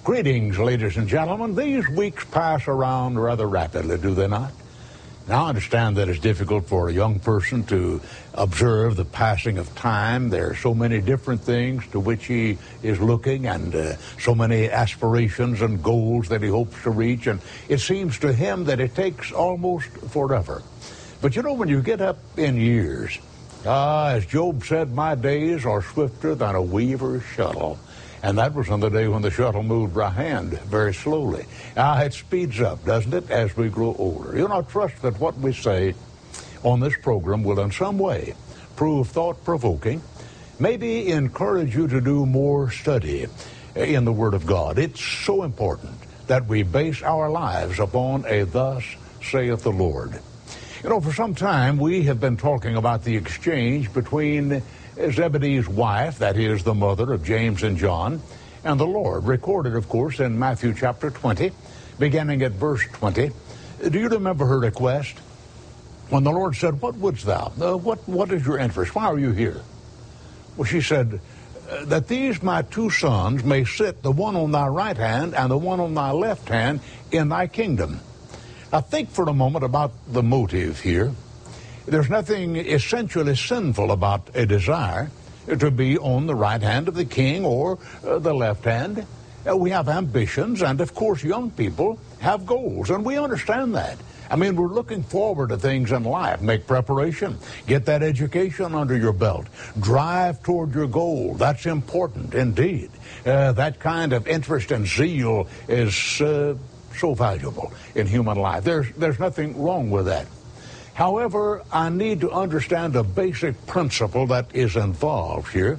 Greetings, ladies and gentlemen. These weeks pass around rather rapidly, do they not? Now, I understand that it's difficult for a young person to observe the passing of time. There are so many different things to which he is looking and so many aspirations and goals that he hopes to reach. And it seems to him that it takes almost forever. But you know, when you get up in years, as Job said, my days are swifter than a weaver's shuttle. And that was on the day when the shuttle moved by hand very slowly. Now, it speeds up, doesn't it, as we grow older? You know, trust that what we say on this program will in some way prove thought-provoking, maybe encourage you to do more study in the Word of God. It's so important that we base our lives upon a thus saith the Lord. You know, for some time we have been talking about the exchange between Zebedee's wife, that is the mother of James and John, and the Lord, recorded, of course, in Matthew chapter 20, beginning at verse 20. Do you remember her request? When the Lord said, what wouldst thou? What is your interest? Why are you here? Well, she said, that these my two sons may sit, the one on thy right hand and the one on thy left hand, in thy kingdom. Now think for a moment about the motive here. There's nothing essentially sinful about a desire to be on the right hand of the king or the left hand. We have ambitions, and of course young people have goals, and we understand that. I mean, we're looking forward to things in life. Make preparation. Get that education under your belt. Drive toward your goal. That's important indeed. That kind of interest and zeal is so valuable in human life. There's nothing wrong with that. However, I need to understand a basic principle that is involved here.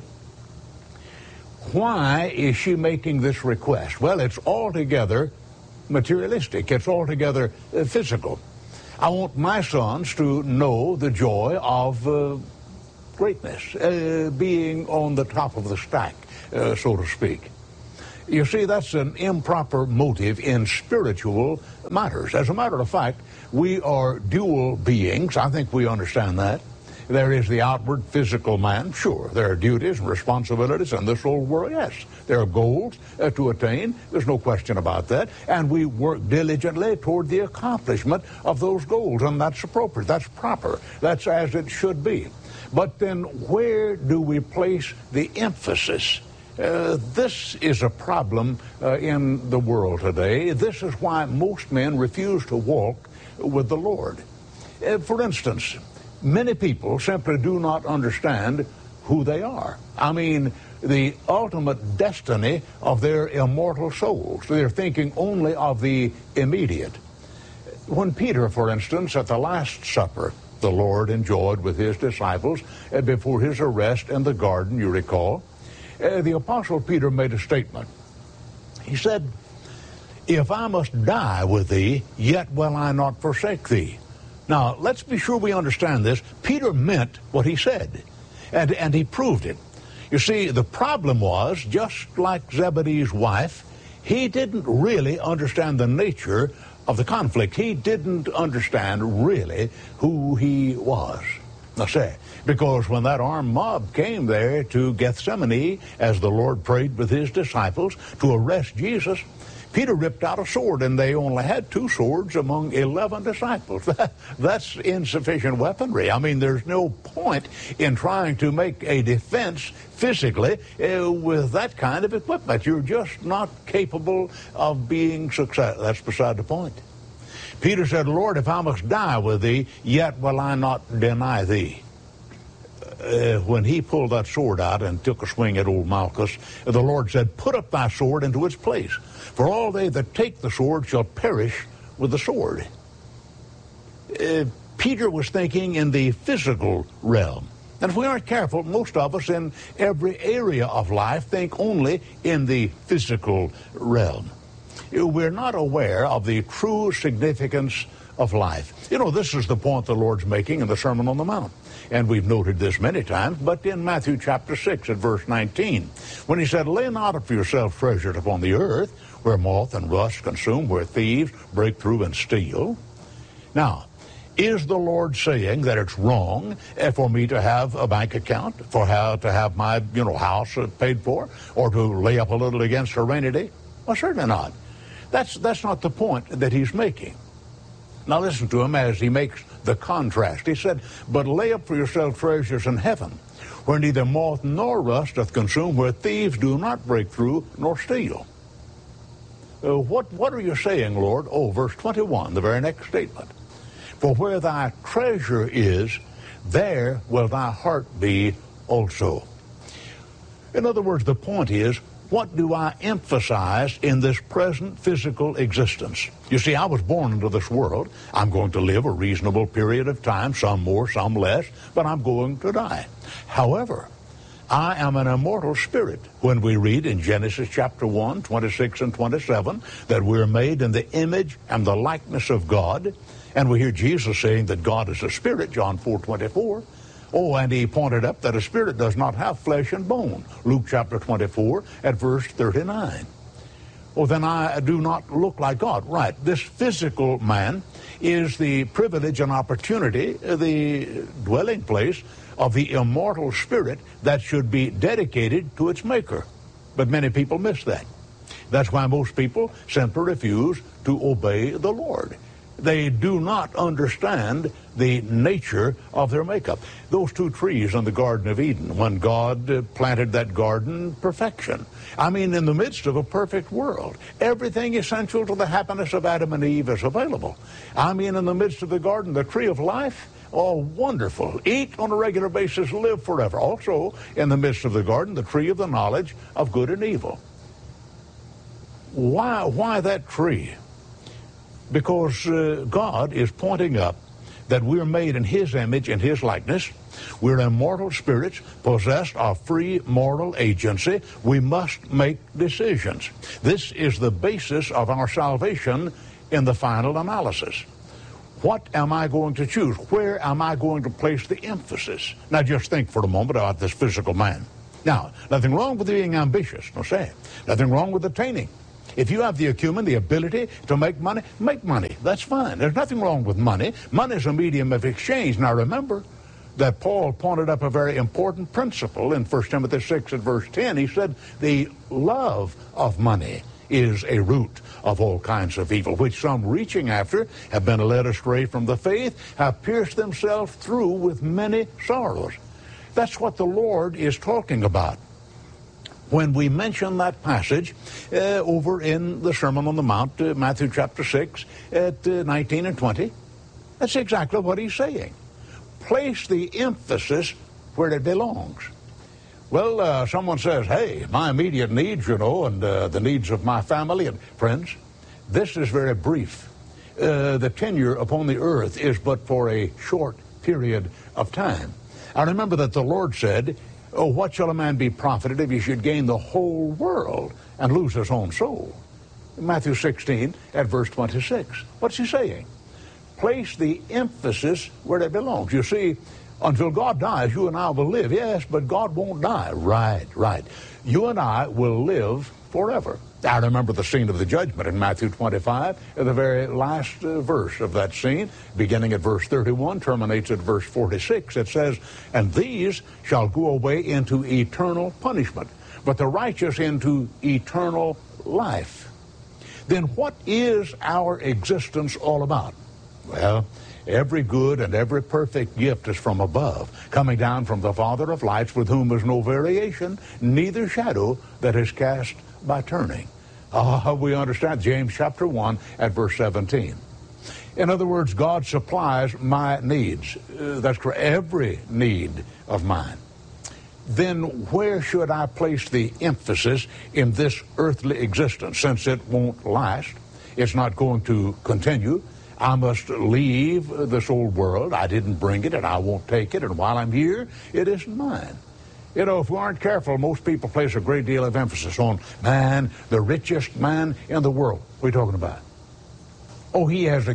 Why is she making this request? Well, it's altogether materialistic. It's altogether physical. I want my sons to know the joy of greatness, being on the top of the stack, so to speak. You see, that's an improper motive in spiritual matters. As a matter of fact, we are dual beings. I think we understand that. There is the outward physical man. Sure, there are duties and responsibilities in this old world. Yes, there are goals to attain. There's no question about that. And we work diligently toward the accomplishment of those goals. And that's appropriate. That's proper. That's as it should be. But then where do we place the emphasis? This is a problem in the world today. This is why most men refuse to walk with the Lord. For instance, many people simply do not understand who they are. I mean, the ultimate destiny of their immortal souls. They're thinking only of the immediate. When Peter, for instance, at the Last Supper, the Lord enjoyed with his disciples before his arrest in the garden, you recall, the Apostle Peter made a statement. He said, if I must die with thee, yet will I not forsake thee. Now, let's be sure we understand this. Peter meant what he said, and he proved it. You see, the problem was, just like Zebedee's wife, he didn't really understand the nature of the conflict. He didn't understand really who he was. Now say, because when that armed mob came there to Gethsemane, as the Lord prayed with his disciples to arrest Jesus, Peter ripped out a sword, and they only had 2 swords among 11 disciples. That's insufficient weaponry. I mean, there's no point in trying to make a defense physically with that kind of equipment. You're just not capable of being successful. That's beside the point. Peter said, Lord, if I must die with thee, yet will I not deny thee. When he pulled that sword out and took a swing at old Malchus, the Lord said, put up thy sword into its place, for all they that take the sword shall perish with the sword. Peter was thinking in the physical realm. And if we aren't careful, most of us in every area of life think only in the physical realm. We're not aware of the true significance of life. You know, this is the point the Lord's making in the Sermon on the Mount. And we've noted this many times, but in Matthew chapter 6 at verse 19, when he said, lay not up for yourself treasures upon the earth, where moth and rust consume, where thieves break through and steal. Now, is the Lord saying that it's wrong for me to have a bank account, to have my house paid for, or to lay up a little against a rainy day? Well, certainly not. That's not the point that he's making. Now listen to him as he makes the contrast. He said, but lay up for yourself treasures in heaven, where neither moth nor rust doth consume, where thieves do not break through nor steal. What are you saying, Lord? Oh, verse 21, the very next statement. For where thy treasure is, there will thy heart be also. In other words, the point is, what do I emphasize in this present physical existence? You see, I was born into this world. I'm going to live a reasonable period of time, some more, some less, but I'm going to die. However, I am an immortal spirit. When we read in Genesis chapter 1, 26 and 27, that we're made in the image and the likeness of God, and we hear Jesus saying that God is a spirit, John 4:24. Oh, and he pointed up that a spirit does not have flesh and bone, Luke chapter 24 at verse 39. Well, then I do not look like God. Right, this physical man is the privilege and opportunity, the dwelling place of the immortal spirit that should be dedicated to its maker. But many people miss that. That's why most people simply refuse to obey the Lord. They do not understand the nature of their makeup. Those two trees in the Garden of Eden, when God planted that garden, perfection. I mean, in the midst of a perfect world, everything essential to the happiness of Adam and Eve is available. I mean, in the midst of the garden, the tree of life, oh, wonderful. Eat on a regular basis, live forever. Also, in the midst of the garden, the tree of the knowledge of good and evil. Why that tree? Because God is pointing up that we're made in his image and his likeness. We're immortal spirits possessed of free moral agency. We must make decisions. This is the basis of our salvation in the final analysis. What am I going to choose? Where am I going to place the emphasis? Now just think for a moment about this physical man. Now, nothing wrong with being ambitious, no say. Nothing wrong with attaining. If you have the acumen, the ability to make money, make money. That's fine. There's nothing wrong with money. Money is a medium of exchange. Now remember that Paul pointed up a very important principle in 1 Timothy 6 and verse 10. He said, the love of money is a root of all kinds of evil, which some reaching after have been led astray from the faith, have pierced themselves through with many sorrows. That's what the Lord is talking about when we mention that passage over in the Sermon on the Mount, Matthew chapter 6, at 19 and 20. That's exactly what he's saying. Place the emphasis where it belongs. Well, someone says, hey, my immediate needs, and the needs of my family and friends, this is very brief. The tenure upon the earth is but for a short period of time. I remember that the Lord said, oh, what shall a man be profited if he should gain the whole world and lose his own soul? Matthew 16 at verse 26. What's he saying? Place the emphasis where it belongs. You see, until God dies, you and I will live. Yes, but God won't die. Right. You and I will live forever. I remember the scene of the judgment in Matthew 25, the very last verse of that scene, beginning at verse 31, terminates at verse 46. It says, and these shall go away into eternal punishment, but the righteous into eternal life. Then what is our existence all about? Well, every good and every perfect gift is from above, coming down from the Father of lights, with whom is no variation, neither shadow that is cast by turning. We understand James chapter 1 at verse 17. In other words, God supplies my needs. That's correct, every need of mine. Then where should I place the emphasis in this earthly existence? Since it won't last, it's not going to continue. I must leave this old world. I didn't bring it, and I won't take it. And while I'm here, it isn't mine. You know, if we aren't careful, most people place a great deal of emphasis on, man, the richest man in the world. What are you talking about? Oh, he has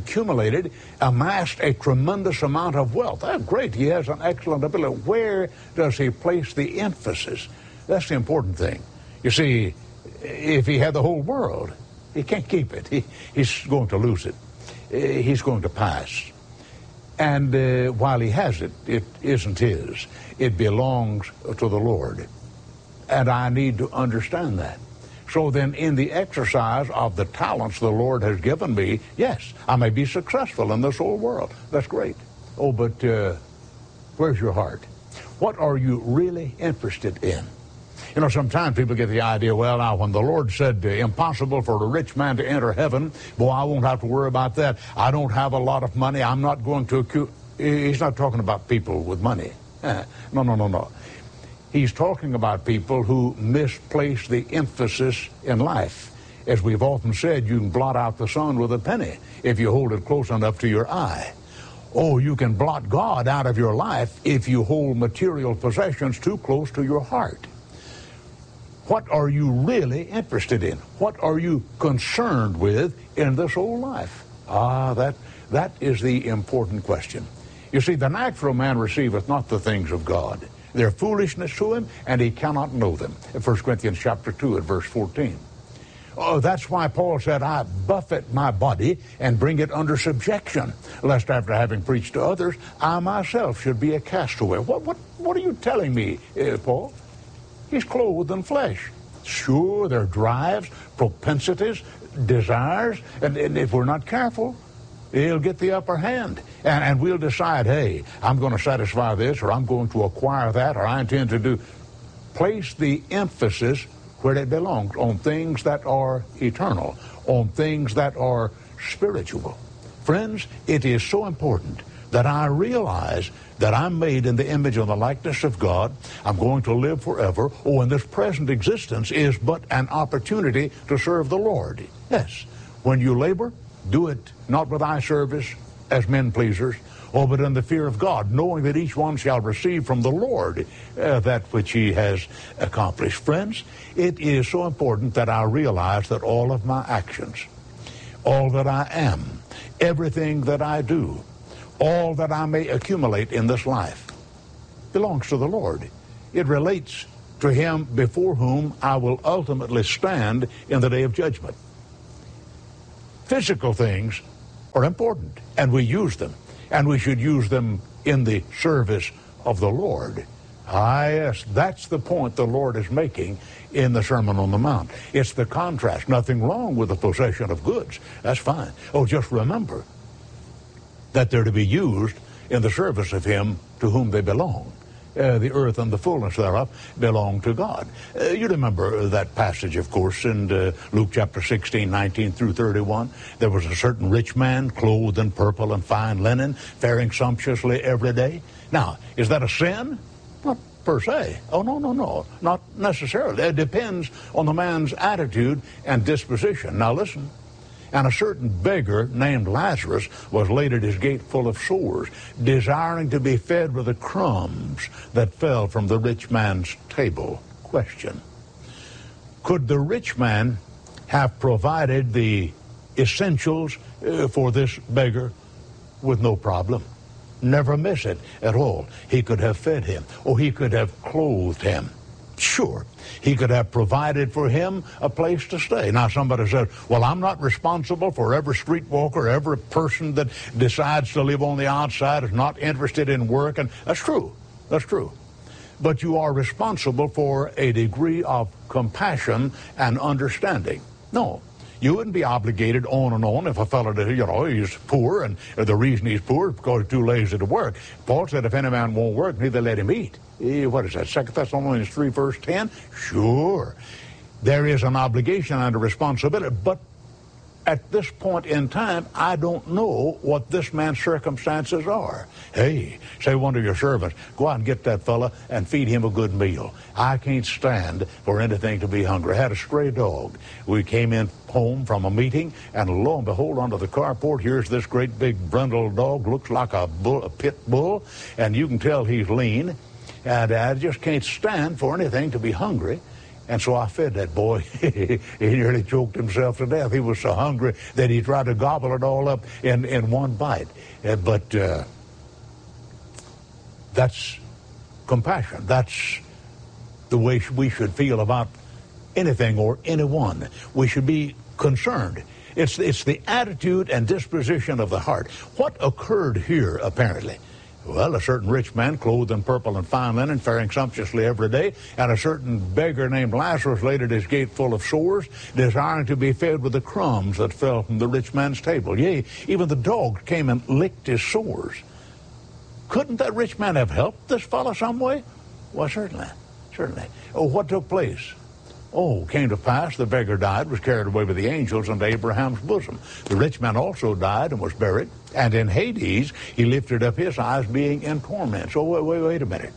amassed a tremendous amount of wealth. Oh, great, he has an excellent ability. Where does he place the emphasis? That's the important thing. You see, if he had the whole world, he can't keep it. He's going to lose it. He's going to pass. And while he has it, it isn't his. It belongs to the Lord. And I need to understand that. So then in the exercise of the talents the Lord has given me, yes, I may be successful in this old world. That's great. Oh, but where's your heart? What are you really interested in? You know, sometimes people get the idea, well, now, when the Lord said impossible for a rich man to enter heaven, boy, I won't have to worry about that. I don't have a lot of money. I'm not going to He's not talking about people with money. No. He's talking about people who misplace the emphasis in life. As we've often said, you can blot out the sun with a penny if you hold it close enough to your eye. Oh, you can blot God out of your life if you hold material possessions too close to your heart. What are you really interested in? What are you concerned with in this old life? That is the important question. You see, the natural man receiveth not the things of God. They're foolishness to him, and he cannot know them. 1 Corinthians chapter 2 at verse 14. Oh, that's why Paul said, I buffet my body and bring it under subjection, lest after having preached to others, I myself should be a castaway. What are you telling me, Paul? He's clothed in flesh. Sure, there are drives, propensities, desires, and if we're not careful, he'll get the upper hand. And we'll decide, hey, I'm going to satisfy this, or I'm going to acquire that, or I intend to do. Place the emphasis where it belongs, on things that are eternal, on things that are spiritual. Friends, it is so important that I realize that I'm made in the image and the likeness of God. I'm going to live forever. Oh, and this present existence is but an opportunity to serve the Lord. Yes, when you labor, do it not with eye service as men pleasers, but in the fear of God, knowing that each one shall receive from the Lord that which he has accomplished. Friends, it is so important that I realize that all of my actions, all that I am, everything that I do, all that I may accumulate in this life belongs to the Lord. It relates to him before whom I will ultimately stand in the day of judgment. Physical things are important, and we use them, and we should use them in the service of the Lord. Yes, that's the point the Lord is making in the Sermon on the Mount. It's the contrast. Nothing wrong with the possession of goods. That's fine. Oh, just remember that they're to be used in the service of him to whom they belong. The earth and the fullness thereof belong to God. You remember that passage, of course, in Luke chapter 16, 19 through 31. There was a certain rich man clothed in purple and fine linen, faring sumptuously every day. Now, is that a sin? Not per se. Oh, no, not necessarily. It depends on the man's attitude and disposition. Now, listen. And a certain beggar named Lazarus was laid at his gate full of sores, desiring to be fed with the crumbs that fell from the rich man's table. Question: could the rich man have provided the essentials for this beggar with no problem? Never miss it at all. He could have fed him, or he could have clothed him. Sure, he could have provided for him a place to stay. Now, somebody says, well, I'm not responsible for every streetwalker, every person that decides to live on the outside, is not interested in work. And that's true. That's true. But you are responsible for a degree of compassion and understanding. No, you wouldn't be obligated on and on if a fellow, he's poor, and the reason he's poor is because he's too lazy to work. Paul said, if any man won't work, neither let him eat. What is that, 2 Thessalonians 3, verse 10? Sure. There is an obligation and a responsibility, but at this point in time, I don't know what this man's circumstances are. Hey, say one of your servants, go out and get that fella and feed him a good meal. I can't stand for anything to be hungry. I had a stray dog. We came in home from a meeting, and lo and behold, under the carport, here's this great big brindle dog, looks like a pit bull, and you can tell he's lean, and I just can't stand for anything to be hungry. And so I fed that boy. He nearly choked himself to death. He was so hungry that he tried to gobble it all up in one bite. But that's compassion. That's the way we should feel about anything or anyone. We should be concerned. It's the attitude and disposition of the heart. What occurred here, apparently? Well, a certain rich man, clothed in purple and fine linen, faring sumptuously every day, and a certain beggar named Lazarus laid at his gate full of sores, desiring to be fed with the crumbs that fell from the rich man's table. Yea, even the dogs came and licked his sores. Couldn't that rich man have helped this fellow some way? Well, certainly. Oh, what took place? Oh, came to pass, the beggar died, was carried away by the angels into Abraham's bosom. The rich man also died and was buried, and in Hades he lifted up his eyes, being in torment. So wait a minute.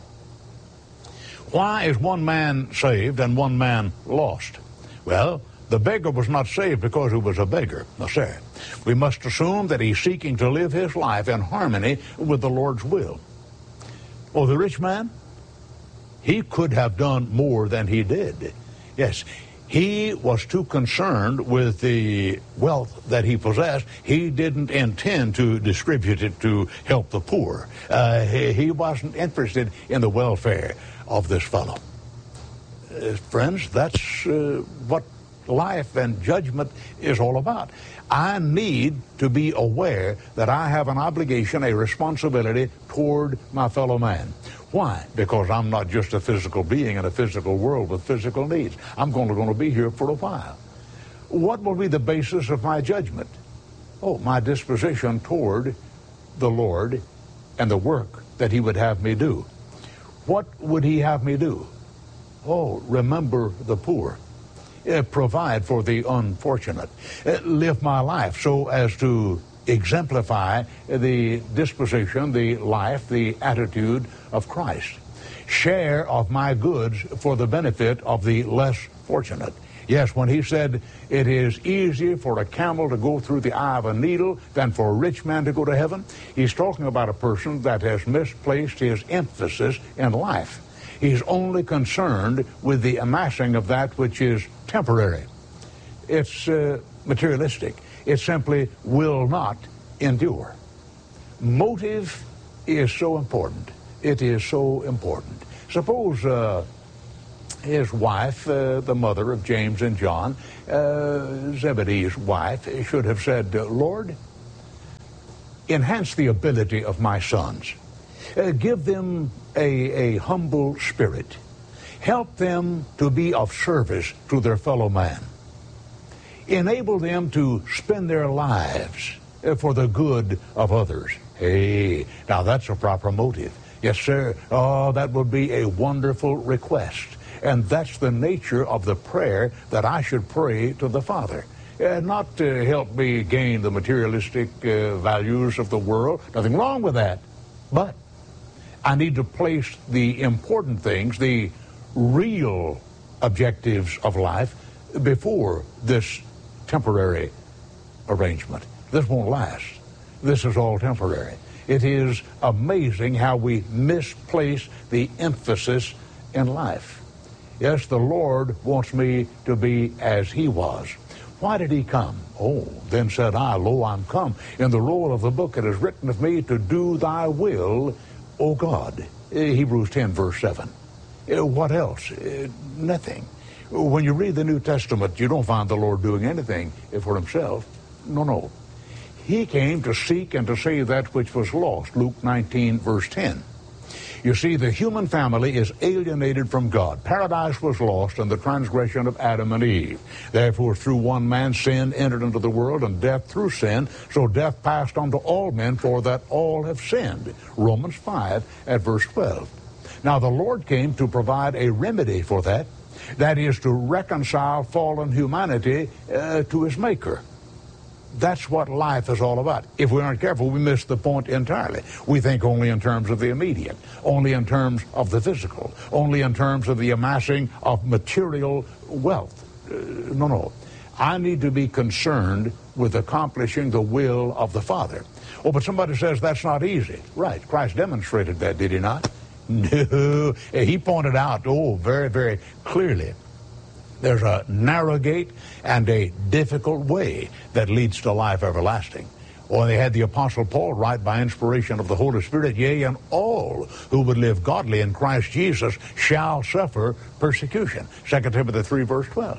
Why is one man saved and one man lost? Well, the beggar was not saved because he was a beggar. No, sir. We must assume that he's seeking to live his life in harmony with the Lord's will. Oh, the rich man? He could have done more than he did. Yes, he was too concerned with the wealth that he possessed. He didn't intend to distribute it to help the poor. He wasn't interested in the welfare of this fellow. Friends, that's what life and judgment is all about. I need to be aware that I have an obligation, a responsibility toward my fellow man. Why? Because I'm not just a physical being in a physical world with physical needs. I'm going to be here for a while. What will be the basis of my judgment? Oh, my disposition toward the Lord and the work that he would have me do. What would he have me do? Oh, remember the poor. Provide for the unfortunate. Live my life so as to exemplify the disposition, the life, the attitude of Christ. Share of my goods for the benefit of the less fortunate. Yes, when he said it is easier for a camel to go through the eye of a needle than for a rich man to go to heaven, he's talking about a person that has misplaced his emphasis in life. He's only concerned with the amassing of that which is temporary. It's materialistic. It simply will not endure. Motive is so important. It is so important. Suppose his wife, the mother of James and John, Zebedee's wife, should have said, Lord, enhance the ability of my sons. Give them a humble spirit. Help them to be of service to their fellow man. Enable them to spend their lives for the good of others. Hey, now that's a proper motive. Yes, sir. Oh, that would be a wonderful request. And that's the nature of the prayer that I should pray to the Father. Not to help me gain the materialistic values of the world. Nothing wrong with that. But I need to place the important things, the real objectives of life, before this temporary arrangement. This won't last. This is all temporary. It is amazing how we misplace the emphasis in life. Yes, the Lord wants me to be as he was. Why did he come? Oh, then said I, Lo, I'm come. In the roll of the book it is written of me to do thy will, O God. Hebrews 10, verse 7. What else? Nothing. When you read the New Testament, you don't find the Lord doing anything for himself. No. He came to seek and to save that which was lost. Luke 19, verse 10. You see, the human family is alienated from God. Paradise was lost in the transgression of Adam and Eve. Therefore, through one man, sin entered into the world, and death through sin. So death passed unto all men, for that all have sinned. Romans 5 at verse 12. Now, the Lord came to provide a remedy for that. That is to reconcile fallen humanity to his Maker. That's what life is all about. If we aren't careful, we miss the point entirely. We think only in terms of the immediate, only in terms of the physical, only in terms of the amassing of material wealth. No. I need to be concerned with accomplishing the will of the Father. Oh, but somebody says that's not easy. Right. Christ demonstrated that, did he not? No. He pointed out, very, very clearly, there's a narrow gate and a difficult way that leads to life everlasting. Or they had the Apostle Paul write by inspiration of the Holy Spirit, yea, and all who would live godly in Christ Jesus shall suffer persecution. 2 Timothy 3, verse 12.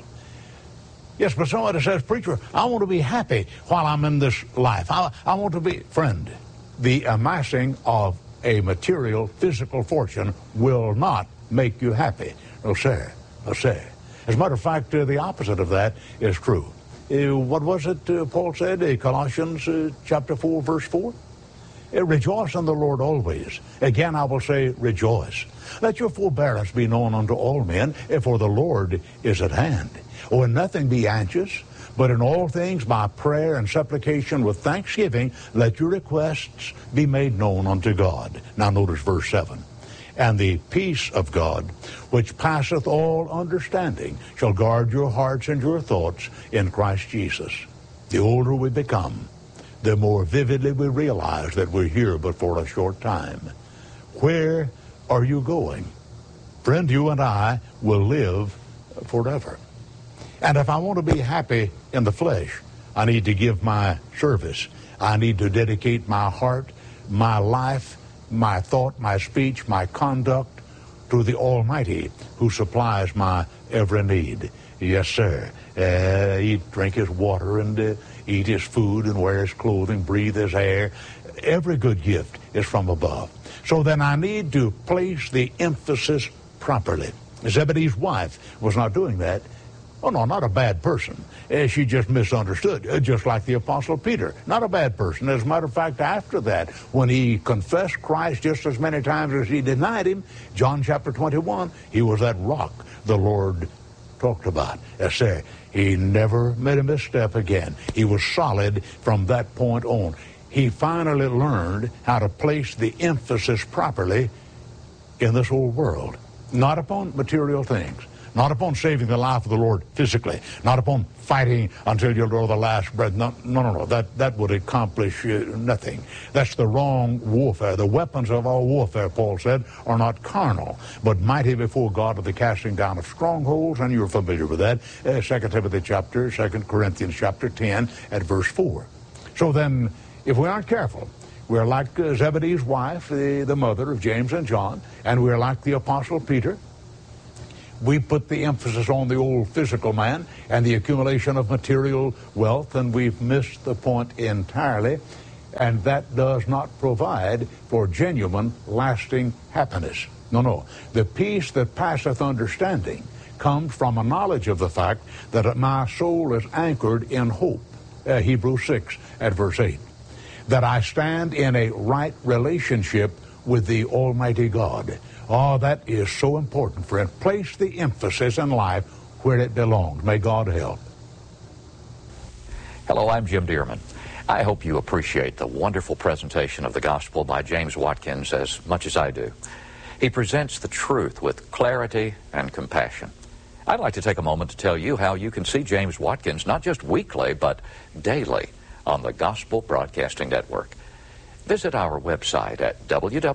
Yes, but somebody says, preacher, I want to be happy while I'm in this life. I want to be, friend, the amassing of a material, physical fortune will not make you happy. No, sir. No, sir. As a matter of fact, the opposite of that is true. What was it Paul said? Colossians chapter 4, verse 4? Rejoice in the Lord always. Again, I will say, rejoice. Let your forbearance be known unto all men, for the Lord is at hand. Oh, in nothing be anxious, but in all things by prayer and supplication with thanksgiving, let your requests be made known unto God. Now notice verse 7. And the peace of God, which passeth all understanding, shall guard your hearts and your thoughts in Christ Jesus. The older we become, the more vividly we realize that we're here but for a short time. Where are you going? Friend, you and I will live forever. And if I want to be happy in the flesh, I need to give my service. I need to dedicate my heart, my life, my thought, my speech, my conduct to the Almighty who supplies my every need. Yes, sir. Eat, drink his water, and eat his food, and wear his clothing, breathe his air. Every good gift is from above. So then I need to place the emphasis properly. Zebedee's wife was not doing that. Oh, no, not a bad person. She just misunderstood, just like the Apostle Peter. Not a bad person. As a matter of fact, after that, when he confessed Christ just as many times as he denied him, John chapter 21, he was that rock the Lord talked about. Yes, sir. He never made a misstep again. He was solid from that point on. He finally learned how to place the emphasis properly in this whole world. Not upon material things. Not upon saving the life of the Lord physically. Not upon fighting until you draw the last breath. No. That would accomplish nothing. That's the wrong warfare. The weapons of our warfare, Paul said, are not carnal, but mighty before God of the casting down of strongholds, and you're familiar with that. 2 Timothy chapter, 2 Corinthians chapter 10 at verse 4. So then, if we aren't careful, we're like Zebedee's wife, the mother of James and John, and we're like the Apostle Peter. We put the emphasis on the old physical man and the accumulation of material wealth, and we've missed the point entirely, and that does not provide for genuine, lasting happiness. No. The peace that passeth understanding comes from a knowledge of the fact that my soul is anchored in hope. Hebrews 6 at verse 8. That I stand in a right relationship with the Almighty God. Oh, that is so important, friend. Place the emphasis in life where it belongs. May God help. Hello, I'm Jim Dearman. I hope you appreciate the wonderful presentation of the gospel by James Watkins as much as I do. He presents the truth with clarity and compassion. I'd like to take a moment to tell you how you can see James Watkins not just weekly, but daily on the Gospel Broadcasting Network. Visit our website at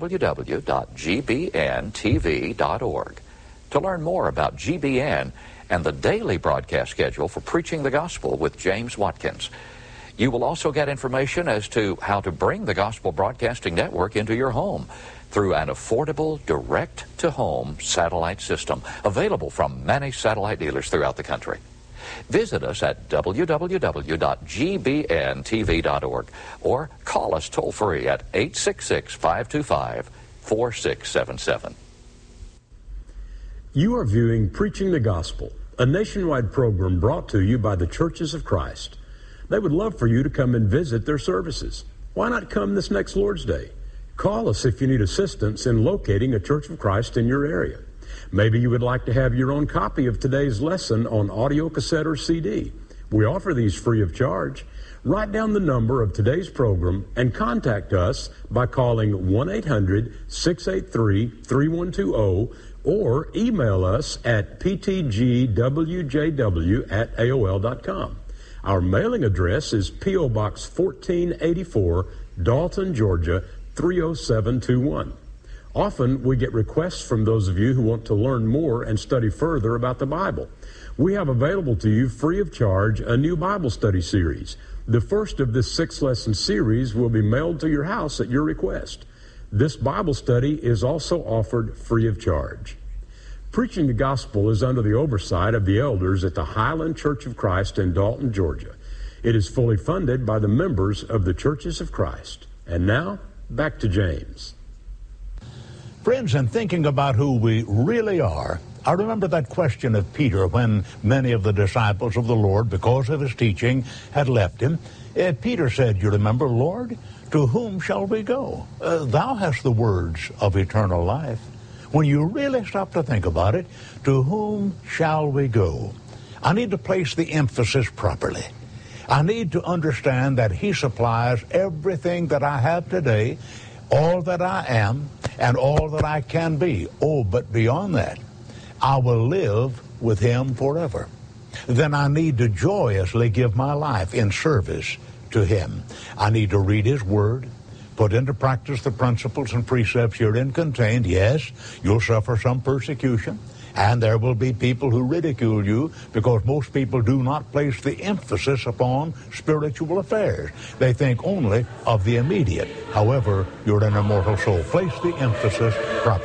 www.gbntv.org to learn more about GBN and the daily broadcast schedule for Preaching the Gospel with James Watkins. You will also get information as to how to bring the Gospel Broadcasting Network into your home through an affordable direct-to-home satellite system available from many satellite dealers throughout the country. Visit us at www.gbntv.org or call us toll-free at 866-525-4677. You are viewing Preaching the Gospel, a nationwide program brought to you by the Churches of Christ. They would love for you to come and visit their services. Why not come this next Lord's Day? Call us if you need assistance in locating a Church of Christ in your area. Maybe you would like to have your own copy of today's lesson on audio cassette or CD. We offer these free of charge. Write down the number of today's program and contact us by calling 1-800-683-3120 or email us at ptgwjw@aol.com. Our mailing address is P.O. Box 1484, Dalton, Georgia, 30721. Often we get requests from those of you who want to learn more and study further about the Bible. We have available to you free of charge a new Bible study series. The first of this 6-lesson series will be mailed to your house at your request. This Bible study is also offered free of charge. Preaching the Gospel is under the oversight of the elders at the Highland Church of Christ in Dalton, Georgia. It is fully funded by the members of the Churches of Christ. And now, back to James. Friends, in thinking about who we really are, I remember that question of Peter when many of the disciples of the Lord, because of his teaching, had left him. Peter said, you remember, Lord, to whom shall we go? Thou hast the words of eternal life. When you really stop to think about it, to whom shall we go? I need to place the emphasis properly. I need to understand that he supplies everything that I have today, all that I am, and all that I can be. Oh, but beyond that, I will live with him forever. Then I need to joyously give my life in service to him. I need to read his word, put into practice the principles and precepts herein contained. Yes, you'll suffer some persecution, and there will be people who ridicule you because most people do not place the emphasis upon spiritual affairs. They think only of the immediate. However, you're an immortal soul. Place the emphasis properly.